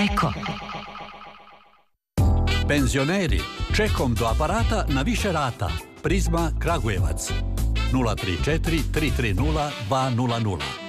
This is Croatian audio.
Eko. Penzioneri, čekom do aparata na više rata. Prizma Kragujevac 034 330 200.